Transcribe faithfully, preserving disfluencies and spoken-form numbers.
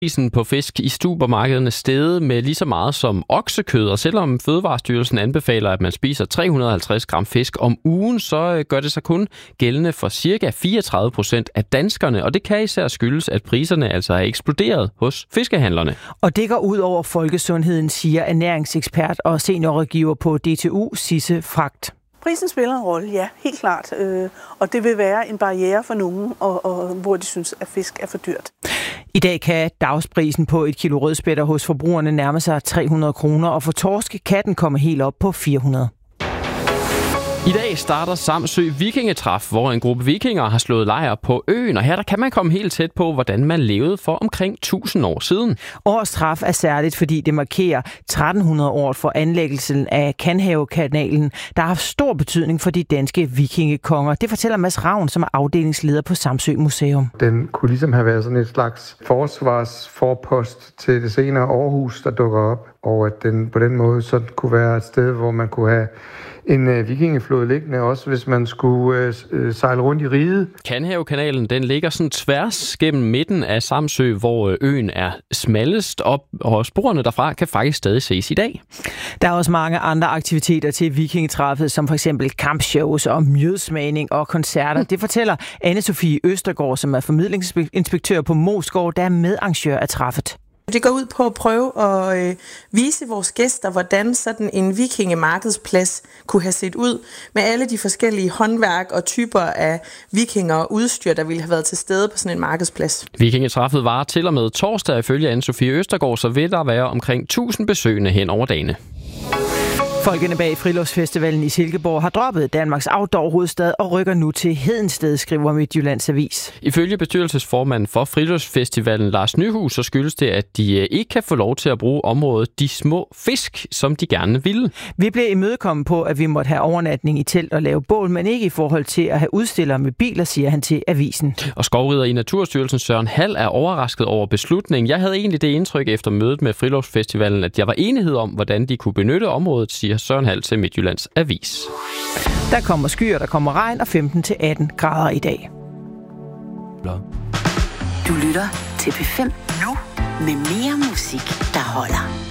Prisen på fisk i supermarkederne steget med lige så meget som oksekød, og selvom Fødevarestyrelsen anbefaler, at man spiser tre hundrede og halvtreds gram fisk om ugen, så gør det sig kun gældende for cirka fireogtredive procent af danskerne, og det kan især skyldes, at priserne altså er eksploderet hos fiskehandlerne. Og det går ud over folkesundheden, siger ernæringsekspert og seniorrådgiver på D T U, Sisse Fragt. Prisen spiller en rolle, ja, helt klart. Øh, og det vil være en barriere for nogen, og, og, hvor de synes, at fisk er for dyrt. I dag kan dagsprisen på et kilo rødspætter hos forbrugerne nærme sig tre hundrede kroner, og for torsk kan den komme helt op på fire hundrede. I dag starter Samsø Vikingetræf, hvor en gruppe vikinger har slået lejr på øen, og her der kan man komme helt tæt på, hvordan man levede for omkring tusind år siden. Årets træf er særligt, fordi det markerer tretten hundrede år for anlæggelsen af Kanhavekanalen, der har haft stor betydning for de danske vikingekonger. Det fortæller Mads Ravn, som er afdelingsleder på Samsø Museum. Den kunne ligesom have været sådan et slags forsvarsforpost til det senere Aarhus, der dukker op, og at den på den måde så kunne være et sted, hvor man kunne have en øh, vikingeflåde liggende, også hvis man skulle øh, sejle rundt i riget. Kanhavekanalen, den ligger sådan tværs gennem midten af Samsø, hvor øen er smallest op, og sporene derfra kan faktisk stadig ses i dag. Der er også mange andre aktiviteter til vikingetræffet, som for eksempel kampshows og mjødsmagning og koncerter. Det fortæller Anne-Sophie Østergaard, som er formidlingsinspektør på Moesgaard, der er medarrangør af træffet. Det går ud på at prøve at øh, vise vores gæster, hvordan sådan en vikingemarkedsplads kunne have set ud, med alle de forskellige håndværk og typer af vikinger og udstyr, der ville have været til stede på sådan en markedsplads. Vikingetræffet var til og med torsdag, ifølge Anne-Sophie Østergaard, så vil der være omkring tusind besøgende hen over dagene. Folkene bag Friluftsfestivalen i Silkeborg har droppet Danmarks outdoor-hovedstad og rykker nu til Hedensted, skriver Midtjyllands Avis. Ifølge bestyrelsesformanden for Friluftsfestivalen, Lars Nyhus, så skyldes det, at de ikke kan få lov til at bruge området De Små Fisk, som de gerne ville. Vi blev imødekommet på, at vi måtte have overnatning i telt og lave bål, men ikke i forhold til at have udstillere med biler, siger han til avisen. Og skovrider i Naturstyrelsen Søren Hall er overrasket over beslutningen. Jeg havde egentlig det indtryk efter mødet med Friluftsfestivalen, at jeg var enighed om, hvordan de kunne benytte området, siger Søren Hall til Midtjyllands Avis. Der kommer skyer, der kommer regn og femten til atten grader i dag. Du lytter til P fem nu med mere musik, der holder.